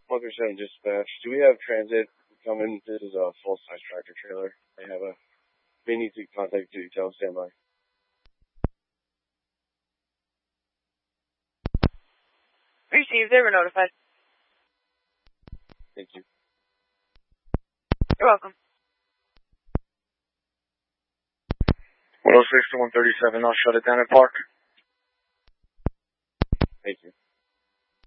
137 dispatch. Do we have transit coming? This is a full-size tractor trailer. They need to contact detail. Stand by. Received. They were notified. Thank you. You're welcome. 106 to 137, I'll shut it down at Park. Thank you.